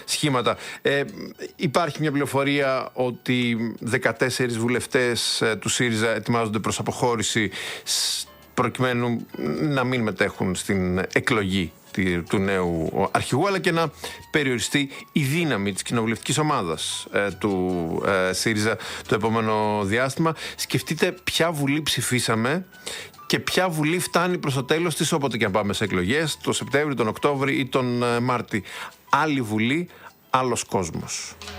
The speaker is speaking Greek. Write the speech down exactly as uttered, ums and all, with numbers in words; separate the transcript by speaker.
Speaker 1: σχήματα. Ε, υπάρχει μια πληροφορία ότι δεκατέσσερις βουλευτές ε, του ΣΥΡΙΖΑ ετοιμάζονται προς αποχώρηση προκειμένου να μην μετέχουν στην εκλογή του νέου αρχηγού, αλλά και να περιοριστεί η δύναμη της κοινοβουλευτικής ομάδας ε, του ε, ΣΥΡΙΖΑ το επόμενο διάστημα. Σκεφτείτε ποια βουλή ψηφίσαμε και ποια βουλή φτάνει προς το τέλος της, όποτε και αν πάμε σε εκλογές, το Σεπτέμβριο, τον Οκτώβριο ή τον ε, Μάρτιο. Άλλη βουλή, άλλος κόσμος.